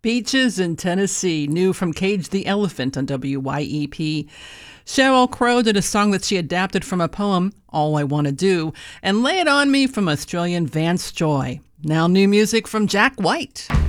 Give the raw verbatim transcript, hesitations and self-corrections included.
Beaches in Tennessee, new from Cage the Elephant on W Y E P. Sheryl Crow did a song that she adapted from a poem, All I Want to Do, and Lay It On Me from Australian Vance Joy. Now new music from Jack White.